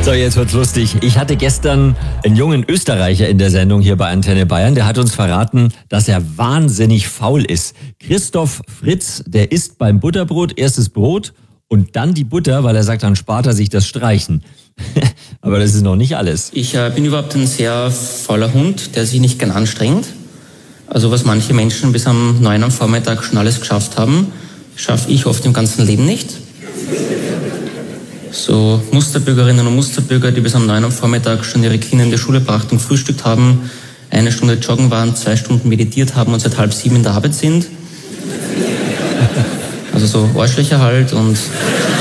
So, jetzt wird's lustig. Ich hatte gestern einen jungen Österreicher in der Sendung hier bei Antenne Bayern. Der hat uns verraten, dass er wahnsinnig faul ist. Christoph Fritz, der isst beim Butterbrot erst das Brot und dann die Butter, weil er sagt, dann spart er sich das Streichen. Aber das ist noch nicht alles. Ich bin überhaupt ein sehr fauler Hund, der sich nicht gern anstrengt. Also was manche Menschen bis am 9 am Vormittag schon alles geschafft haben, schaffe ich oft im ganzen Leben nicht. So Musterbürgerinnen und Musterbürger, die bis um 9 am Vormittag schon ihre Kinder in die Schule brachten und gefrühstückt haben, 1 Stunde joggen waren, 2 Stunden meditiert haben und seit 6:30 in der Arbeit sind. Also so Arschlöcher halt und